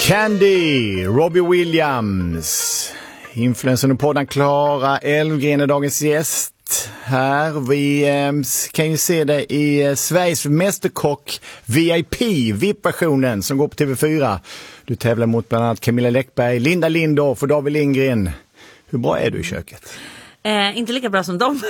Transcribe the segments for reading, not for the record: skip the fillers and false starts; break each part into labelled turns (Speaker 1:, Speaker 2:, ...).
Speaker 1: Candy, Robbie Williams, influensen och podden Clara Elfgren är dagens gäst här. Vi kan ju se det i Sveriges mästerkock VIP-versionen som går på TV4. Du tävlar mot bland annat Camilla Läckberg, Linda Lindorff och David Lindgren. Hur bra är du i köket?
Speaker 2: Inte lika bra som dem.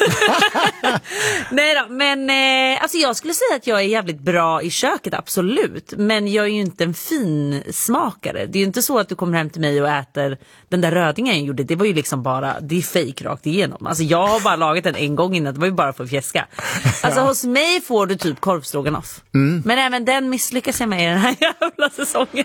Speaker 2: Nej då, men alltså jag skulle säga att jag är jävligt bra i köket, absolut. Men jag är ju inte en fin smakare. Det är ju inte så att du kommer hem till mig och äter den där rödingen jag gjorde. Det var ju liksom bara, det är fake rakt igenom. Alltså jag har bara lagat den en gång innan, det var ju bara för att fjäska. Alltså hos mig får du typ korvstroganoff. Men även den misslyckas jag med i den här jävla säsongen.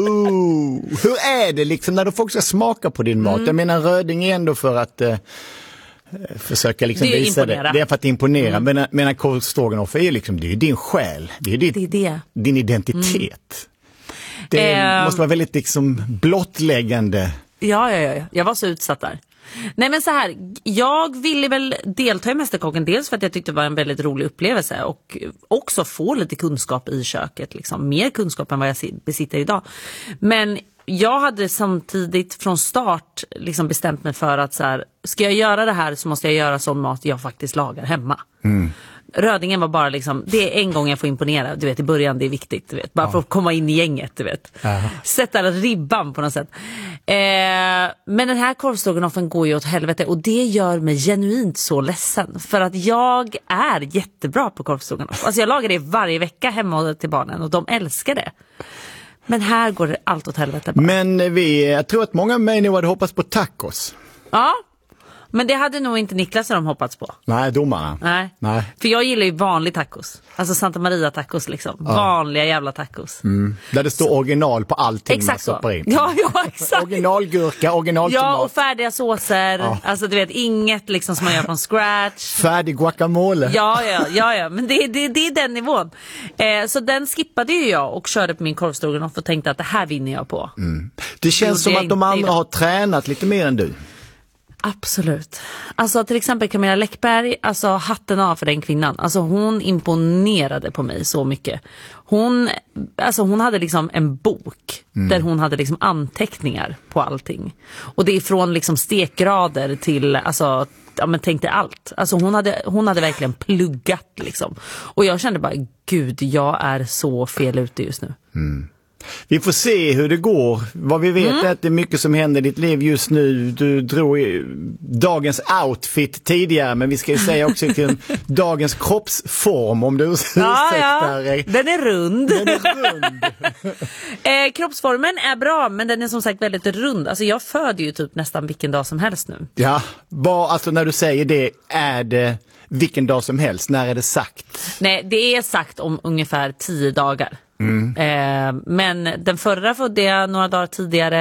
Speaker 1: Hur är det liksom när du folk ska smaka på din mat? Jag menar röding är ändå för att försöka liksom
Speaker 2: det
Speaker 1: visa det. Det är för att imponera. Men korvstroganoff är ju liksom, det är ju din själ. Det är din identitet. Det måste vara väldigt liksom blottläggande.
Speaker 2: Ja. Jag var så utsatt där. Nej men så här, jag ville väl delta i Mästerkocken dels för att jag tyckte det var en väldigt rolig upplevelse och också få lite kunskap i köket, liksom mer kunskap än vad jag besitter idag. Men jag hade samtidigt från start liksom bestämt mig för att så här, ska jag göra det här så måste jag göra sån mat jag faktiskt lagar hemma. Rödingen var bara liksom, det är en gång jag får imponera, du vet, i början det är viktigt, du vet, bara för att komma in i gänget, du vet. Sätta ribban på något sätt. Men den här korvstroganoffen går ju åt helvete och det gör mig genuint så ledsen, för att jag är jättebra på korvstroganoff. Alltså jag lagar det varje vecka hemma till barnen och de älskar det. Men här går det allt åt helvete bara.
Speaker 1: Men jag tror att många av mig nu hade hoppats på tacos.
Speaker 2: Ja, men det hade nog inte Niklas och de hoppats på.
Speaker 1: Nej, domarna.
Speaker 2: Nej. För jag gillar ju vanlig tacos. Alltså Santa Maria tacos liksom. Ja. Vanliga jävla tacos.
Speaker 1: Där det står original på allting.
Speaker 2: Exakt
Speaker 1: man stoppar in.
Speaker 2: Ja, exakt.
Speaker 1: Originalgurka, originaltomat.
Speaker 2: Ja, och färdiga såser. Ja. Alltså du vet, inget liksom som man gör från scratch.
Speaker 1: Färdig guacamole.
Speaker 2: Ja. Men det är den nivån. Så den skippade ju jag och körde på min korvstroganoff och tänkte att det här vinner jag på.
Speaker 1: Det känns som att de andra har tränat lite mer än du.
Speaker 2: Absolut. Alltså till exempel Camilla Läckberg, alltså hatten av för den kvinnan. Alltså hon imponerade på mig så mycket. Hon hade liksom en bok där hon hade liksom anteckningar på allting. Och det är från liksom stekgrader till, alltså, ja men tänk dig allt. Alltså hon hade verkligen pluggat liksom. Och jag kände bara, gud, jag är så fel ute just nu.
Speaker 1: Vi får se hur det går. Vad vi vet är att det är mycket som händer i ditt liv just nu. Du drog dagens outfit tidigare, men vi ska ju säga också till dagens kroppsform, om du ursäktar.
Speaker 2: Ja, den är rund. Kroppsformen är bra, men den är som sagt väldigt rund. Alltså jag föder ju typ nästan vilken dag som helst nu. Ja,
Speaker 1: alltså när du säger det, är det vilken dag som helst? När är det sagt?
Speaker 2: Nej, det är sagt om ungefär 10 dagar. Men den förra födde jag några dagar tidigare.